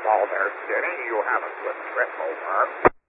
Come on there, Skinny. You have a good trip over.